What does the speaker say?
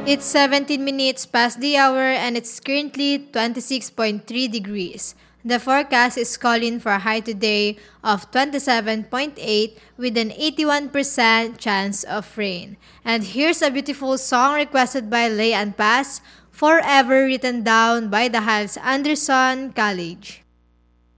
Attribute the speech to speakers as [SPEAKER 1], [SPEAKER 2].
[SPEAKER 1] It's 17 minutes past the hour and it's currently 26.3 degrees. The forecast is calling for a high today of 27.8 with an 81% chance of rain. And here's a beautiful song requested by Lay and Pass, Forever, written down by the Hals Anderson College.